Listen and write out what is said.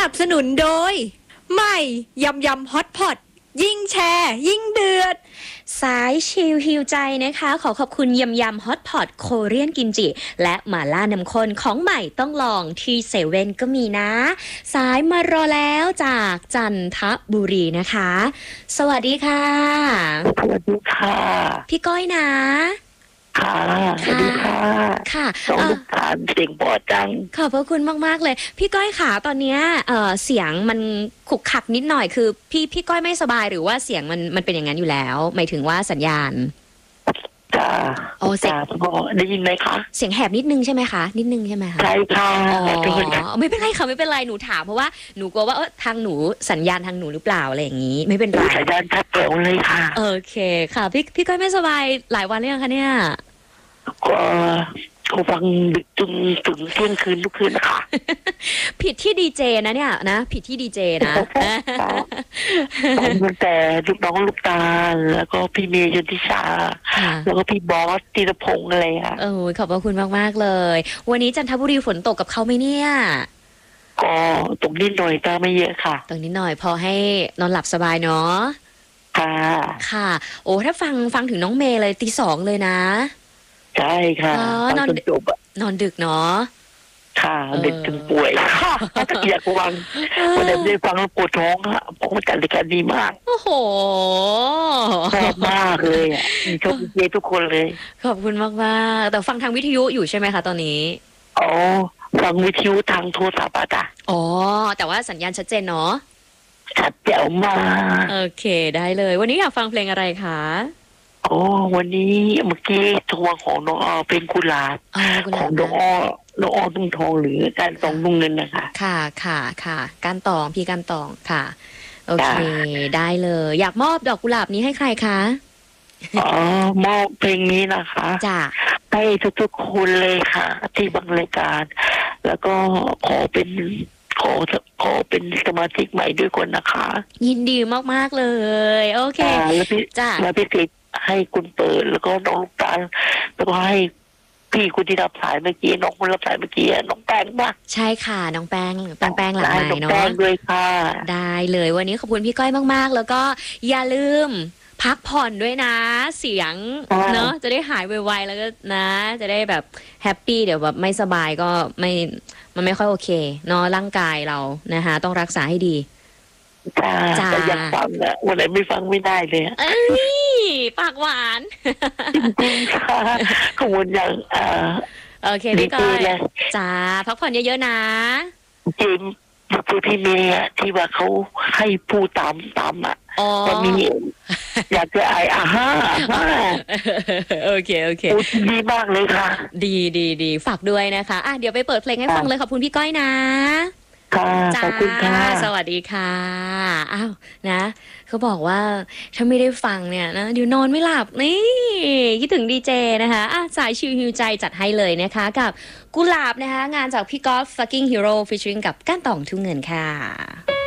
นับสนุนโดยใหม่ยำยำฮอตพอตยิ่งแชร์ยิ่งเดือดสายชิลฮิวใจนะคะขอขอบคุณยำยำฮอตพอตโคเรียนกิมจิและหม่าล่าน้ำข้นของใหม่ต้องลองที่เซเว่นก็มีนะสายมารอแล้วจากจันทบุรีนะคะสวัสดีค่ะสวัสดีค่ะพี่ก้อยนะค่ะสวัสดีค่ะค่ะน้องลูกตาลเสียงปอดจังขอบพระคุณมากๆเลยพี่ก้อยค่ะตอนนี้เสียงมันขุกขักนิดหน่อยคือพี่ก้อยไม่สบายหรือว่าเสียงมันเป็นอย่างนั้นอยู่แล้วหมายถึงว่าสัญญาณจ้าโอ้เสียงได้ยินไหมคะเสียงแหบนิดนึงใช่ไหมคะนิดนึงใช่ไหมคะใช่ค่ะไม่เป็นไรค่ะไม่เป็นไรหนูถามเพราะว่าหนูกลัวว่าทางหนูสัญญาณทางหนูหรือเปล่าอะไรอย่างนี้ไม่เป็นไรสัญญาณชัดเจนเลยค่ะโอเคค่ะพี่ก้อยไม่สบายหลายวันหรือยังคะเนี่ยก็ฟังดึกจนถึงเที่ยงคืนทุกคืนนะคะผิดที่ดีเจนะเนี่ยนะผิดที่ดีเจนะตั้งแต่ลูกน้องลูกตาลแล้วก็พี่เมย์ยนทิชาแล้วก็พี่บอสธีรพงษ์อะไรค่ะขอบพระคุณมากๆเลยวันนี้จันทบุรีฝนตกกับเขาไหมเนี่ยก็ตกนิดหน่อยแต่ไม่เยอะค่ะตกนิดหน่อยพอให้นอนหลับสบายเนาะค่ะโอ้ถ้าฟังถึงน้องเมย์เลยตี 2เลยนะใช่ค่ะนอนจบนอนดึกเนาะค่ะเด็กถึงป่วยค่ะอยากฟังวันนี้ได้ฟังแล้วปวดท้องค่ะเพราะว่าจัดรายการดีมากโอ้โหชอบมากเลยชอบเยทุกคนเลยขอบคุณมากๆแต่ฟังทางวิทยุอยู่ใช่ไหมคะตอนนี้อ๋อฟังวิทยุทางโทรศัพท์จ้ะอ๋อแต่ว่าสัญญาณชัดเจนเนาะชัดแจ๋วมากโอเคได้เลยวันนี้อยากฟังเพลงอะไรคะวันนี้เมื่อกี้ทัวร์ของน้องอเป็นกุหลาบของน้องอตุ้งทองหรือการตองนุ่งเงินนะคะค่ะการตองพี่การตองค่ะโอเคได้เลยอยากมอบดอกกุหลาบนี้ให้ใครคะมอบเพลงนี้นะคะจ้ะให้ทุกๆคนเลยค่ะที่บังรายการแล้วก็ขอเป็นสมาชิกใหม่ด้วยคนนะคะยินดีมากๆเลยโอเคแล้วพี่ติดให้คุณเปิดแล้วก็น้องลูกตาลแล้วก็ให้พี่คุณที่รับสายเมื่อกี้น้องคนรับสายเมื่อกี้น้องแป้งป่ะใช่ค่ะน้องแป้งหลังไมค์เนาะด้วยค่ะได้เลยวันนี้ขอบคุณพี่ก้อยมากๆแล้วก็อย่าลืมพักผ่อนด้วยนะเสียงเนาะจะได้หายไวๆแล้วก็นะจะได้แบบแฮปปี้เดี๋ยวแบบไม่สบายก็มันไม่ค่อยโอเคเนาะร่างกายเรานะคะต้องรักษาให้ดีจ้าแต่อยากฟังนะวันไหนไม่ฟังไม่ได้เลยปากหวานจริงค่ะขอบคุณอย่างโอเคพี่ก้อยจ้าพักผ่อนเยอะๆนะจริงพี่เมย์ที่ว่าเขาให้พูดตามว่ามีอยากจะโอเคพูดดีมากเลยค่ะดีฝากด้วยนะคะเดี๋ยวไปเปิดเพลงให้ฟังเลยขอบคุณพี่ก้อยนะขอบคุณค่ะสวัสดีค่ะอ้าวนะเขาบอกว่าถ้าไม่ได้ฟังเนี่ยนะเดี๋ยวนอนไม่หลับนี่คิดถึงดีเจนะคะสายชิลฮิวใจจัดให้เลยนะคะกับกุหลาบนะคะงานจากพี่ก๊อฟ fucking hero featuring กับก้านตองทุ่งเงินค่ะ